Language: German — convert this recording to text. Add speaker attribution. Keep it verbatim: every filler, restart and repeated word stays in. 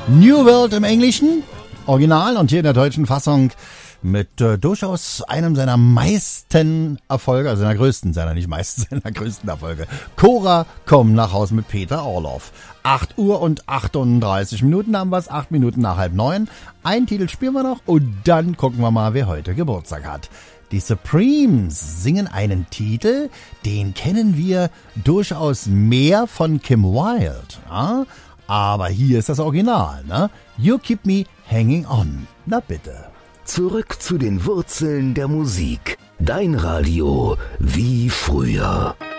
Speaker 1: New World im Englischen, Original, und hier in der deutschen Fassung mit äh, durchaus einem seiner meisten Erfolge, also seiner größten, seiner nicht meisten, seiner größten Erfolge. Cora, komm nach Hause mit Peter Orloff. acht Uhr und achtunddreißig Minuten haben wir es, acht Minuten nach halb neun. Einen Titel spielen wir noch und dann gucken wir mal, wer heute Geburtstag hat. Die Supremes singen einen Titel, den kennen wir durchaus mehr von Kim Wilde. Ja? Aber hier ist das Original, ne? You Keep Me Hanging On. Na bitte.
Speaker 2: Zurück zu den Wurzeln der Musik. Dein Radio wie früher.